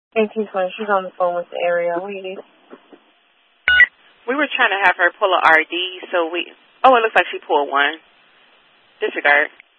1820. She's on the phone with the area. What do you need? We were trying to have her pull a RD, so it looks like she pulled one. Disregard.